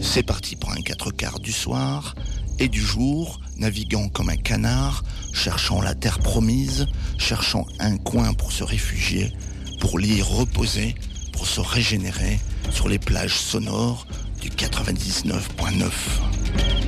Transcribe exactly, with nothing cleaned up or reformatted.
C'est parti pour un quatre quarts du soir et du jour, naviguant comme un canard, cherchant la terre promise, cherchant un coin pour se réfugier, pour l'y reposer, pour se régénérer sur les plages sonores du quatre-vingt-dix-neuf point neuf.